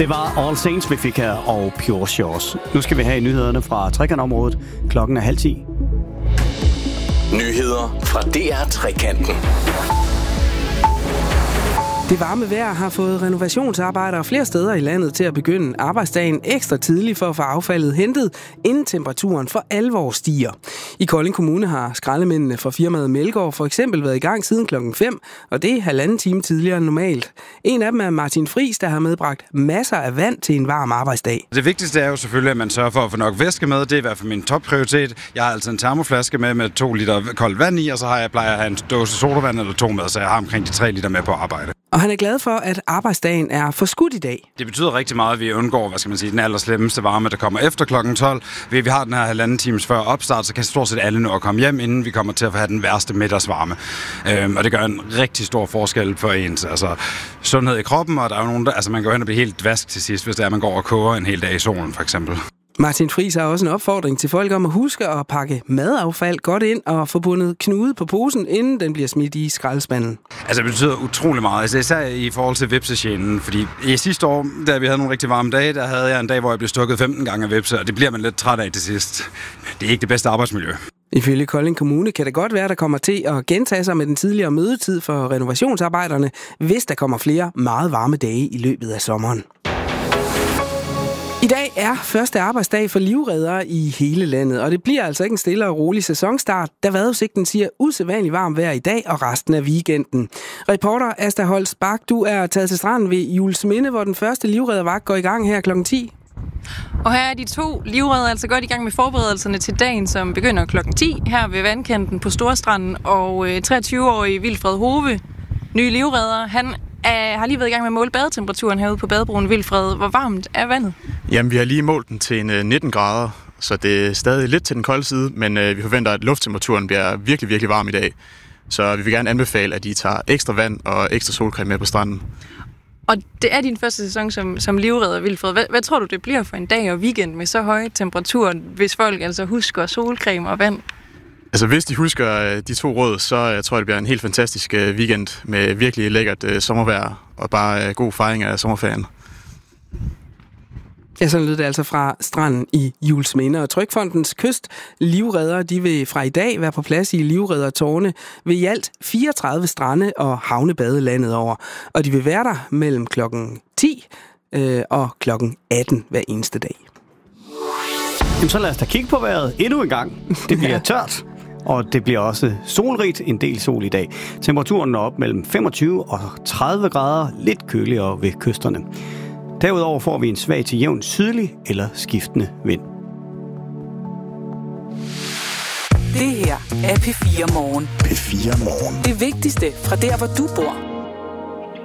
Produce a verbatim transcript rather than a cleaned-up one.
Det var All Saints, vi fik her, og Pure Shores. Nu skal vi have nyhederne fra trekantområdet. Klokken er halv ti. Nyheder fra D R Trekanten. Det varme vejr har fået renovationsarbejdere flere steder i landet til at begynde arbejdsdagen ekstra tidligt for at få affaldet hentet, inden temperaturen for alvor stiger. I Kolding Kommune har skraldemændene fra firmaet Melgaard for eksempel været i gang siden klokken fem, og det er halvanden time tidligere end normalt. En af dem er Martin Friis, der har medbragt masser af vand til en varm arbejdsdag. Det vigtigste er jo selvfølgelig, at man sørger for at få nok væske med. Det er i hvert fald min topprioritet. Jeg har altså en termoflaske med med to liter koldt vand i, og så har jeg plejer at have en dåse sodavand eller to med, så jeg har omkring de tre liter med på arbejde. Og han er glad for, at arbejdsdagen er forskudt i dag. Det betyder rigtig meget, at vi undgår, hvad skal man sige, den allerslemmeste varme, der kommer efter klokken tolv. Hvis vi har den her halvanden times før opstart, så kan stort set alle nå at komme hjem, inden vi kommer til at have den værste middagsvarme. Øhm, og det gør en rigtig stor forskel for ens altså, sundhed i kroppen, og der er jo nogen, der, altså man går hen og bliver helt dvask til sidst, hvis det er, man går og koger en hel dag i solen, for eksempel. Martin Friis har også en opfordring til folk om at huske at pakke madaffald godt ind og få bundet knude på posen, inden den bliver smidt i skraldespanden. Altså, det betyder utrolig meget, altså, især i forhold til vepsesjælen, fordi i sidste år, da vi havde nogle rigtig varme dage, der havde jeg en dag, hvor jeg blev stukket femten gange af vepse, og det bliver man lidt træt af til sidst. Det er ikke det bedste arbejdsmiljø. Ifølge Kolding Kommune kan det godt være, der kommer til at gentage sig med den tidligere mødetid for renovationsarbejderne, hvis der kommer flere meget varme dage i løbet af sommeren. I dag er første arbejdsdag for livreddere i hele landet, og det bliver altså ikke en stille og rolig sæsonstart, da vejrudsigten siger usædvanligt varmt vejr i dag og resten af weekenden. Reporter Asta Holst Bak, du er taget til stranden ved Juelsminde, hvor den første livreddervagt går i gang her klokken ti. Og her er de to livreddere altså godt i gang med forberedelserne til dagen, som begynder klokken ti her ved vandkanten på Storstranden, og treogtyve-årige Wilfred Hove, nye livredder, han Jeg har lige været i gang med at måle badetemperaturen herude på badebroen. Wilfred, hvor varmt er vandet? Jamen, vi har lige målt den til en nitten grader, så det er stadig lidt til den kolde side, men øh, vi forventer, at lufttemperaturen bliver virkelig, virkelig varm i dag. Så vi vil gerne anbefale, at I tager ekstra vand og ekstra solcreme med på stranden. Og det er din første sæson som, som livredder, Wilfred. Hvad, hvad tror du, det bliver for en dag og weekend med så høje temperaturer, hvis folk altså husker solcreme og vand? Altså, hvis de husker de to råd, så jeg tror jeg, det bliver en helt fantastisk weekend med virkelig lækkert sommervejr og bare god fejring af sommerferien. Ja, sådan lød det altså fra stranden i Juelsminde. Og Trygfondens kystlivreddere, de vil fra i dag være på plads i livreddertårne ved i alt fireogtredive strande og havnebade landet over. Og de vil være der mellem klokken ti øh, og klokken atten hver eneste dag. Jamen, så lad os da kigge på vejret endnu en gang. Det bliver tørt. Og det bliver også solrigt, en del sol i dag. Temperaturen når op mellem femogtyve og tredive grader, lidt køligere ved kysterne. Derudover får vi en svag til jævn sydlig eller skiftende vind. Det her er P fire Morgen. P fire Morgen. Det vigtigste fra der, hvor du bor.